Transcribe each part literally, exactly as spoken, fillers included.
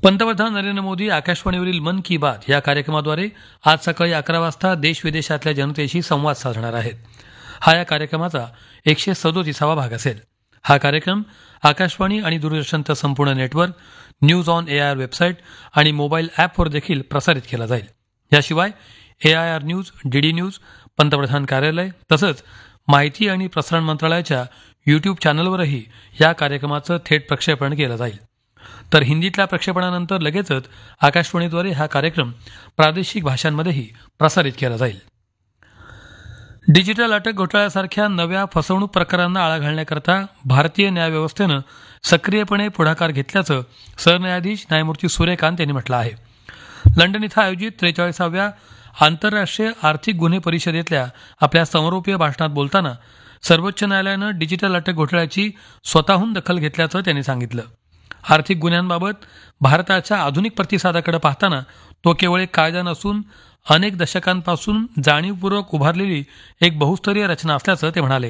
पंतप्रधान नरेंद्र मोदी आकाशवाणीवरील मन की बात या कार्यक्रमाद्वारे आज सकाळी अकरा वाजता देश विदेशातल्या जनतेशी संवाद साधणार आहेत. हा या कार्यक्रमाचा एकशे सदोतीसावा भाग असेल. हा कार्यक्रम आकाशवाणी आणि दूरदर्शनचं संपूर्ण network, news on AIR website आणि मोबाईल ॲपवर देखील प्रसारित केला जाईल. याशिवाय एआयआर न्यूज, डीडी न्यूज, पंतप्रधान कार्यालय तसंच माहिती आणि प्रसारण मंत्रालयाच्या युट्यूब चॅनलवरही या कार्यक्रमाचं थेट प्रक्षेपण केलं जाईल. तर हिंदीतल्या प्रक्षेपणानंतर लगेचच आकाशवाणीद्वारे हा कार्यक्रम प्रादेशिक भाषांमध्येही प्रसारित केला जाईल. डिजिटल अटक घोटाळ्यासारख्या नव्या फसवणूक प्रकारांना आळा घालण्याकरता भारतीय न्यायव्यवस्थेनं सक्रियपणे पुढाकार घेतल्याचं सरन्यायाधीश न्यायमूर्ती सूर्यकांत यांनी म्हटलं आहे. लंडन इथं आयोजित त्रेचाळीसाव्या आंतरराष्ट्रीय आर्थिक गुन्हे परिषदेतल्या आपल्या समारोपीय भाषणात बोलताना सर्वोच्च न्यायालयानं डिजिटल अटक घोटाळ्याची स्वतःहून दखल घेतल्याचं त्यांनी सांगितलं. आर्थिक गुन्ह्यांबाबत भारताच्या आधुनिक प्रतिसादाकडे पाहताना तो केवळ एक कायदा नसून अनेक दशकांपासून जाणीवपूर्वक उभारलेली एक बहुस्तरीय रचना असल्याचं ते म्हणाले.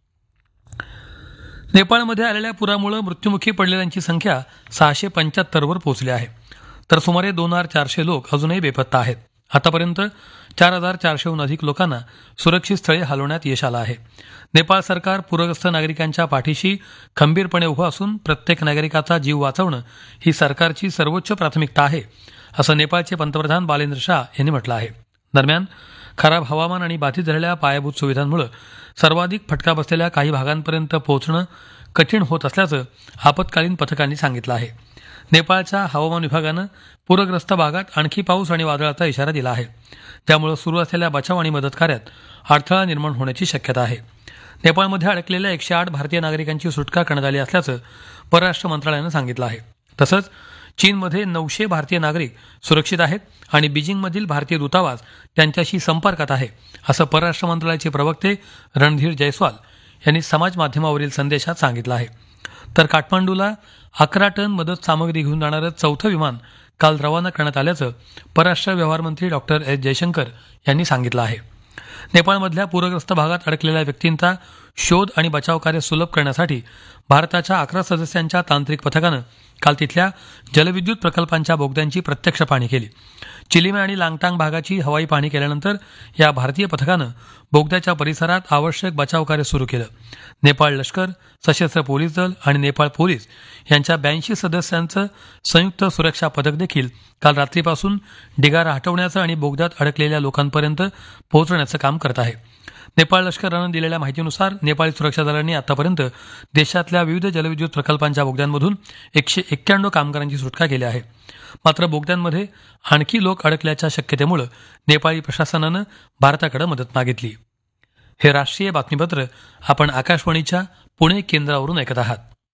नेपाळमध्ये आलेल्या पुरामुळे मृत्युमुखी पडलेल्यांची संख्या सहाशे पंच्याहत्तरवर पोहोचली आहे. तर सुमारे दोन हजार चारशे लोक अजूनही बेपत्ता आहेत. आतापर्यंत चार हजार चारशेहून अधिक लोकांना सुरक्षित स्थळी हलवण्यात यश आलं आहे. नेपाळ सरकार पूरग्रस्त नागरिकांच्या पाठीशी खंबीरपणे उभं असून प्रत्येक नागरिकाचा जीव वाचवणं ही सरकारची सर्वोच्च प्राथमिकता आहे, असं नेपाळचे पंतप्रधान बालेंद्र शाह यांनी म्हटलं आहे. दरम्यान खराब हवामान आणि बाधित झालेल्या पायाभूत सुविधांमुळे सर्वाधिक फटका बसलेल्या काही भागांपर्यंत पोहोचणं कठीण होत असल्याचं आपत्कालीन पथकांनी सांगितलं आहे. नेपाळच्या हवामान विभागानं पूरग्रस्त भागात आणखी पाऊस आणि वादळाचा इशारा दिला आहे, त्यामुळे सुरू असलेल्या बचाव आणि मदत कार्यात अडथळा निर्माण होण्याची शक्यता आहे. नेपाळमध्ये अडकलेल्या एकशे आठ भारतीय नागरिकांची सुटका करण्यात आली असल्याचं परराष्ट्र मंत्रालयानं सांगितलं आहे. तसंच चीनमध्ये नऊशे भारतीय नागरिक सुरक्षित आहेत आणि बीजिंगमधील भारतीय दूतावास त्यांच्याशी संपर्कात आहे, असं परराष्ट्र मंत्रालयाचे प्रवक्ते रणधीर जयस्वाल यांनी समाज माध्यमावरील संदेशात सांगितलं आहे. तर काठमांडूला अकरा टन मदत सामग्री घेऊन जाणारं चौथं विमान काल रवाना करण्यात आल्याचं परराष्ट्र व्यवहार मंत्री डॉक्टर एस जयशंकर यांनी सांगितलं आहे. नेपाळमधल्या पूरग्रस्त भागात अडकलेल्या व्यक्तींचा शोध आणि बचाव कार्य सुलभ करण्यासाठी भारताच्या अकरा सदस्यांच्या तांत्रिक पथकानं काल तिथल्या जलविद्युत प्रकल्पांच्या बोगद्यांची प्रत्यक्ष पाहणी केली. चिलिमे आणि लांगटांग भागाची हवाई पाहणी केल्यानंतर या भारतीय पथकानं बोगद्याच्या परिसरात आवश्यक बचाव कार्य सुरू केलं. नेपाळ लष्कर, सशस्त्र पोलीस दल आणि नेपाळ पोलीस यांच्या ब्याऐंशी सदस्यांचं संयुक्त सुरक्षा पथक देखील काल रात्रीपासून ढिगारा हटवण्याचं आणि बोगद्यात अडकलेल्या लोकांपर्यंत पोहोचण्याचं काम करत आहे. नेपाळ लष्करानं दिलेल्या माहितीनुसार नेपाळी सुरक्षा दलांनी आतापर्यंत देशातल्या विविध जलविद्युत प्रकल्पांच्या बोगद्यांमधून एकशे एक्क्याण्णव कामगारांची सुटका केली आहे. मात्र बोगद्यांमध्ये आणखी लोक अडकल्याच्या शक्यतेमुळे नेपाळी प्रशासनानं भारताकडे मदत मागितली. हे राष्ट्रीय बातमीपत्र आपण आकाशवाणीच्या पुणे केंद्रावरून ऐकत आहात.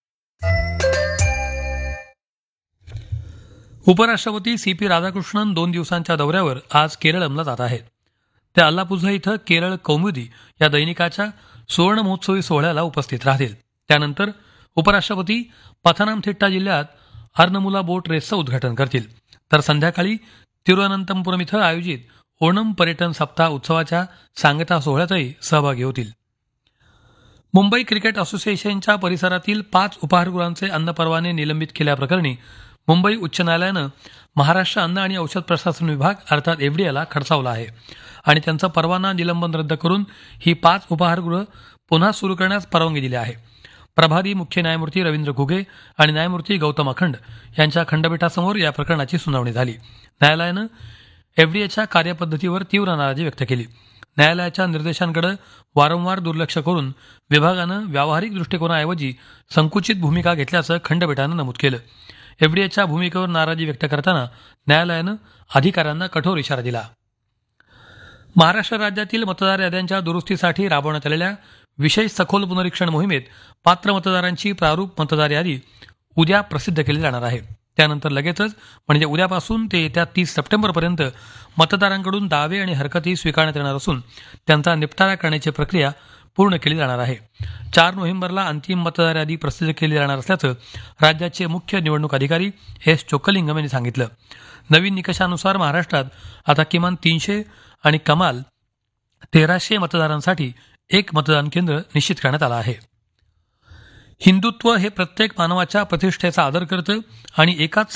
उपराष्ट्रपती सी पी राधाकृष्णन दोन दिवसांच्या दौऱ्यावर आज केरळमला जात आहेत. ते अल्लापुझा इथं केरळ कौमुदी या दैनिकाच्या सुवर्ण महोत्सवी सोहळ्याला उपस्थित राहतील. त्यानंतर उपराष्ट्रपती पथानामथिट्टा जिल्ह्यात अर्नमुला बोट रेसचं उद्घाटन करतील. तर संध्याकाळी तिरुअनंतपुरम इथं आयोजित ओणम पर्यटन सप्ताह उत्सवाच्या सांगता सोहळ्यातही सहभागी होतील. मुंबई क्रिकेट असोसिएशनच्या परिसरातील पाच उपाहारगृहांचे अन्न परवाने निलंबित केल्याप्रकरणी मुंबई उच्च न्यायालयानं महाराष्ट्र अन्न आणि औषध प्रशासन विभाग अर्थात एफडीएला खडसावला आहे आणि त्यांचा परवाना निलंबन रद्द करून ही पाच उपाहारगृह पुन्हा सुरू करण्यास परवानगी दिली आहे. प्रभारी मुख्य न्यायमूर्ती रवींद्र घुगे आणि न्यायमूर्ती गौतम अखंड यांच्या खंडपीठासमोर या प्रकरणाची सुनावणी झाली. न्यायालयानं एफडीएच्या कार्यपद्धतीवर तीव्र नाराजी व्यक्त केली. न्यायालयाच्या निर्देशांकडे वारंवार दुर्लक्ष करून विभागानं व्यावहारिक दृष्टिकोनाऐवजी संकुचित भूमिका घेतल्याचं खंडपीठानं नमूद केलं. एफडीएच्या भूमिकेवर नाराजी व्यक्त करताना न्यायालयानं अधिकाऱ्यांना कठोर इशारा दिला. महाराष्ट्र राज्यातील मतदार याद्यांच्या दुरुस्तीसाठी राबवण्यात आलेल्या विशेष सखोल पुनरीक्षण मोहिमेत पात्र मतदारांची प्रारूप मतदार यादी उद्या प्रसिद्ध केली जाणार आहे. त्यानंतर लगेचच म्हणजे उद्यापासून ते येत्या तीस सप्टेंबरपर्यंत मतदारांकडून दावे आणि हरकती स्वीकारण्यात येणार असून त्यांचा निपटारा करण्याची प्रक्रिया पूर्ण केली जाणार आहे. चार नोव्हेंबरला अंतिम मतदार यादी प्रसिद्ध केली जाणार असल्याचं राज्याचे मुख्य निवडणूक अधिकारी एस चोक्कलिंगम यांनी सांगितलं. नवीन निकषानुसार महाराष्ट्रात आता किमान तीनशे आणि कमाल तेराशे मतदारांसाठी एक मतदान केंद्र निश्चित करण्यात आलं आहे. हिंदुत्व हे प्रत्येक मानवाच्या प्रतिष्ठेचा आदर करतं आणि एकाच